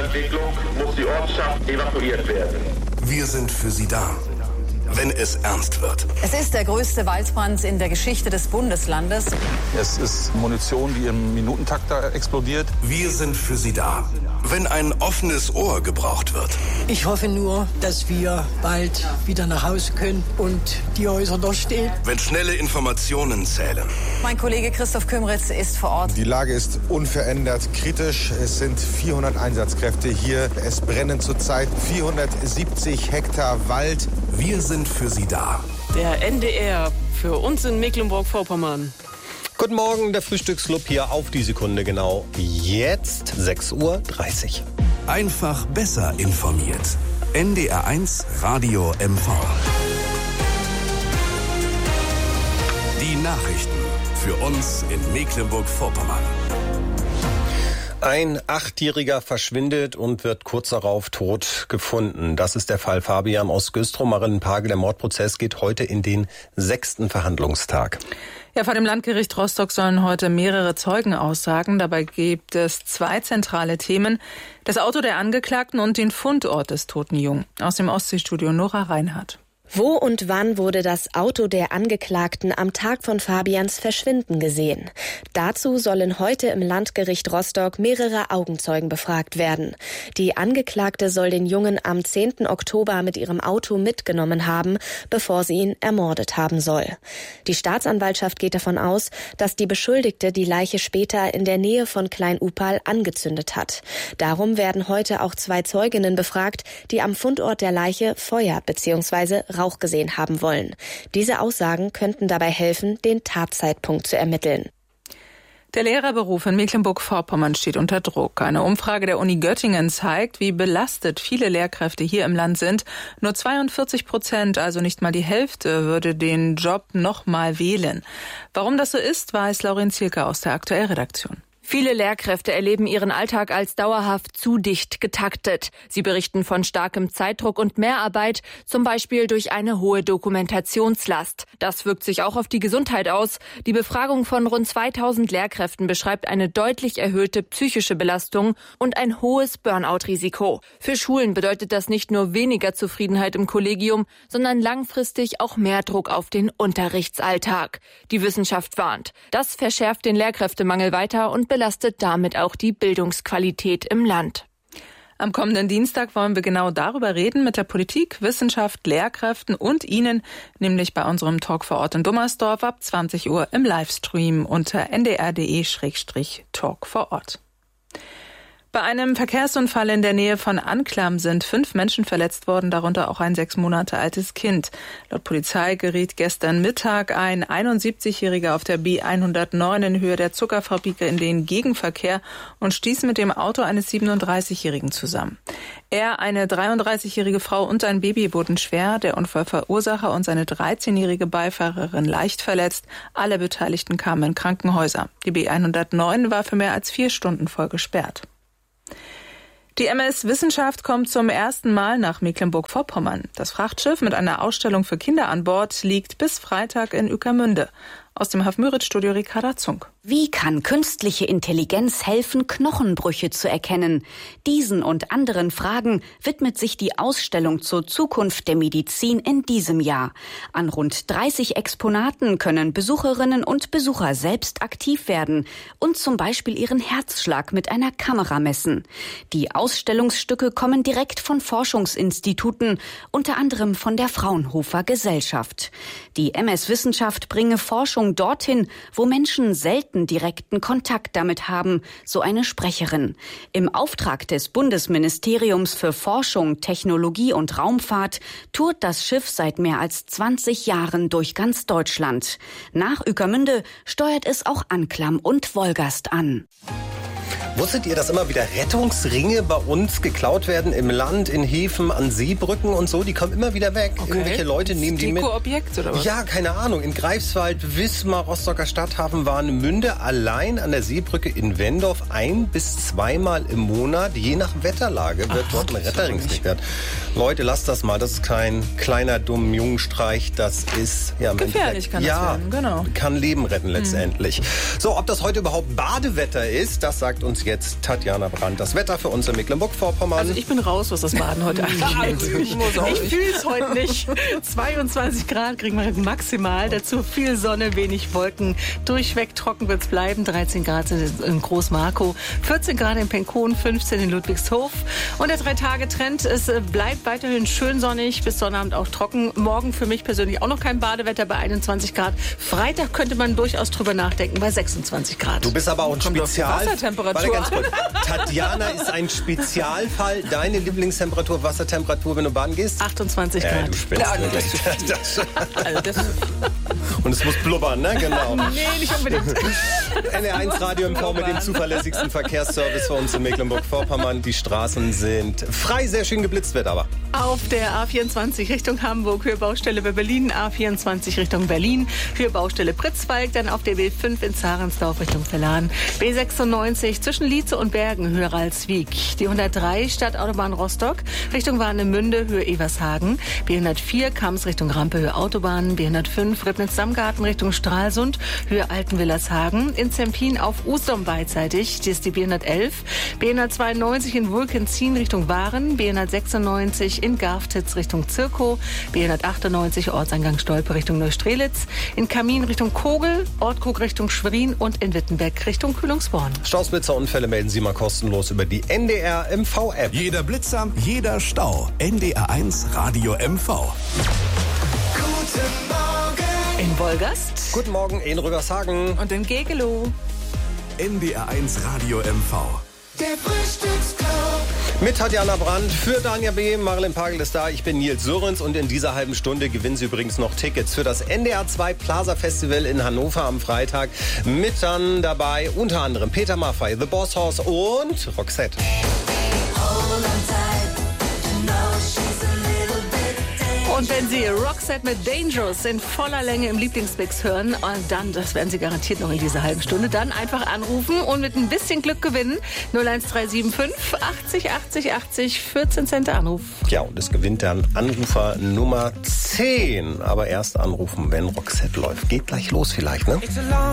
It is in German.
Entwicklung muss die Ortschaft evakuiert werden. Wir sind für Sie da, wenn es ernst wird. Es ist der größte Waldbrand in der Geschichte des Bundeslandes. Es ist Munition, die im Minutentakt da explodiert. Wir sind für Sie da, wenn ein offenes Ohr gebraucht wird. Ich hoffe nur, dass wir bald wieder nach Hause können und die Häuser noch stehen. Wenn schnelle Informationen zählen. Mein Kollege Christoph Kümritz ist vor Ort. Die Lage ist unverändert kritisch. Es sind 400 Einsatzkräfte hier. Es brennen zurzeit 470 Hektar Wald. Wir sind für Sie da. Der NDR für uns in Mecklenburg-Vorpommern. Guten Morgen, der Frühstücksclub hier auf die Sekunde genau. Jetzt 6:30 Uhr. Einfach besser informiert. NDR1 Radio MV. Die Nachrichten für uns in Mecklenburg-Vorpommern. Ein 8-Jähriger verschwindet und wird kurz darauf tot gefunden. Das ist der Fall Fabian aus Güstrow, Marienpage. Der Mordprozess geht heute in den 6. Verhandlungstag. Ja, vor dem Landgericht Rostock sollen heute mehrere Zeugen aussagen. Dabei gibt es 2 zentrale Themen: das Auto der Angeklagten und den Fundort des toten Jungen. Aus dem Ostseestudio Nora Reinhardt. Wo und wann wurde das Auto der Angeklagten am Tag von Fabians Verschwinden gesehen? Dazu sollen heute im Landgericht Rostock mehrere Augenzeugen befragt werden. Die Angeklagte soll den Jungen am 10. Oktober mit ihrem Auto mitgenommen haben, bevor sie ihn ermordet haben soll. Die Staatsanwaltschaft geht davon aus, dass die Beschuldigte die Leiche später in der Nähe von Klein-Upal angezündet hat. Darum werden heute auch 2 Zeuginnen befragt, die am Fundort der Leiche Feuer bzw. Rauch gesehen haben wollen. Diese Aussagen könnten dabei helfen, den Tatzeitpunkt zu ermitteln. Der Lehrerberuf in Mecklenburg-Vorpommern steht unter Druck. Eine Umfrage der Uni Göttingen zeigt, wie belastet viele Lehrkräfte hier im Land sind. Nur 42%, also nicht mal die Hälfte, würde den Job nochmal wählen. Warum das so ist, weiß Laurin Zielke aus der Aktuellredaktion. Viele Lehrkräfte erleben ihren Alltag als dauerhaft zu dicht getaktet. Sie berichten von starkem Zeitdruck und Mehrarbeit, zum Beispiel durch eine hohe Dokumentationslast. Das wirkt sich auch auf die Gesundheit aus. Die Befragung von rund 2000 Lehrkräften beschreibt eine deutlich erhöhte psychische Belastung und ein hohes Burnout-Risiko. Für Schulen bedeutet das nicht nur weniger Zufriedenheit im Kollegium, sondern langfristig auch mehr Druck auf den Unterrichtsalltag. Die Wissenschaft warnt. Das verschärft den Lehrkräftemangel weiter und belastet damit auch die Bildungsqualität im Land. Am kommenden Dienstag wollen wir genau darüber reden mit der Politik, Wissenschaft, Lehrkräften und Ihnen, nämlich bei unserem Talk vor Ort in Dummersdorf ab 20 Uhr im Livestream unter ndr.de/Talk vor Ort. Bei einem Verkehrsunfall in der Nähe von Anklam sind 5 Menschen verletzt worden, darunter auch ein 6 Monate altes Kind. Laut Polizei geriet gestern Mittag ein 71-Jähriger auf der B109 in Höhe der Zuckerfabrik in den Gegenverkehr und stieß mit dem Auto eines 37-Jährigen zusammen. Er, eine 33-jährige Frau und ein Baby wurden schwer, der Unfallverursacher und seine 13-jährige Beifahrerin leicht verletzt. Alle Beteiligten kamen in Krankenhäuser. Die B109 war für mehr als 4 Stunden voll gesperrt. Die MS Wissenschaft kommt zum ersten Mal nach Mecklenburg-Vorpommern. Das Frachtschiff mit einer Ausstellung für Kinder an Bord liegt bis Freitag in Ueckermünde. Aus dem Haf-Müritz-Studio Ricarda Zunk. Wie kann künstliche Intelligenz helfen, Knochenbrüche zu erkennen? Diesen und anderen Fragen widmet sich die Ausstellung zur Zukunft der Medizin in diesem Jahr. An rund 30 Exponaten können Besucherinnen und Besucher selbst aktiv werden und zum Beispiel ihren Herzschlag mit einer Kamera messen. Die Ausstellungsstücke kommen direkt von Forschungsinstituten, unter anderem von der Fraunhofer Gesellschaft. Die MS Wissenschaft bringe Forschung dorthin, wo Menschen selten direkten Kontakt damit haben, so eine Sprecherin. Im Auftrag des Bundesministeriums für Forschung, Technologie und Raumfahrt tourt das Schiff seit mehr als 20 Jahren durch ganz Deutschland. Nach Ueckermünde steuert es auch Anklam und Wolgast an. Wusstet ihr, dass immer wieder Rettungsringe bei uns geklaut werden im Land, in Häfen, an Seebrücken und so? Die kommen immer wieder weg. Okay. Irgendwelche Leute nehmen die mit. Deko-Objekt oder was? Ja, keine Ahnung. In Greifswald, Wismar, Rostocker Stadthafen, Warnemünde allein an der Seebrücke in Wendorf 1- bis 2-mal im Monat, je nach Wetterlage, wird dort ein Retterring gesichert. Leute, lasst das mal. Das ist kein kleiner, dummer Jungenstreich. Das ist ja gefährlich, kann das werden. Genau. Kann Leben retten letztendlich. So, ob das heute überhaupt Badewetter ist, das sagt uns jetzt Tatjana Brandt. Das Wetter für uns in Mecklenburg-Vorpommern. Also ich bin raus, was das Baden heute angeht. Ich fühle es heute nicht. 22 Grad kriegen wir maximal. Dazu viel Sonne, wenig Wolken. Durchweg trocken wird es bleiben. 13 Grad sind es in Großmarkow, 14 Grad in Penkhofen, 15 in Ludwigshof. Und der 3-Tage-Trend, es bleibt weiterhin schön sonnig, bis Sonnabend auch trocken. Morgen für mich persönlich auch noch kein Badewetter bei 21 Grad. Freitag könnte man durchaus drüber nachdenken bei 26 Grad. Du bist aber auch ein Wassertemperatur. Warte, ganz kurz. Tatjana ist ein Spezialfall. Deine Lieblingstemperatur, Wassertemperatur, wenn du baden gehst? 28 Grad. Du spinnst. Ja, das Und es muss blubbern, ne? Genau. Nee, nicht unbedingt. NDR1 Radio MV mit dem zuverlässigsten Verkehrsservice für uns in Mecklenburg-Vorpommern. Die Straßen sind frei, sehr schön geblitzt wird aber. Auf der A24 Richtung Hamburg, für Baustelle bei Berlin, A24 Richtung Berlin, für Baustelle Pritzwalk, dann auf der B5 in Zarensdorf Richtung Verlan, B96 zwischen Lietze und Bergen, Höhe Ralswiek, die 103 Stadtautobahn Rostock, Richtung Warnemünde, Höhe Evershagen, B104 Kams Richtung Rampe, Höhe Autobahn, B105 Ribnitz-Samgarten Richtung Stralsund, Höhe Altenwillershagen, in Zempin auf Usedom beidseitig, die ist die B111, B192 in Wulkenzien Richtung Waren, B196 in Garftitz Richtung Zirkow, B198 Ortseingang Stolpe Richtung Neustrelitz, in Kamin Richtung Kogel, Ortkrug Richtung Schwerin und in Wittenberg Richtung Kühlungsborn. Stausblitzerunfälle melden Sie mal kostenlos über die NDR MV-App. Jeder Blitzer, jeder Stau. NDR1 Radio MV. Guten Morgen. In Wolgast. Guten Morgen in Rügershagen. Und in Gegelow. NDR1 Radio MV. Der Frühstücksclub. Mit Tatjana Brandt, für Danja B., Marilyn Pagel ist da, ich bin Nils Sörenz und in dieser halben Stunde gewinnen Sie übrigens noch Tickets für das NDR 2 Plaza Festival in Hannover am Freitag. Mit dann dabei unter anderem Peter Maffay, The Boss Hoss und Roxette. Und wenn Sie Roxette mit Dangerous in voller Länge im Lieblingsmix hören, dann, das werden Sie garantiert noch in dieser halben Stunde, dann einfach anrufen und mit ein bisschen Glück gewinnen. 01375 80 80 80, 14 Cent Anruf. Ja, und es gewinnt dann Anrufer Nummer 10. Aber erst anrufen, wenn Roxette läuft. Geht gleich los vielleicht, ne?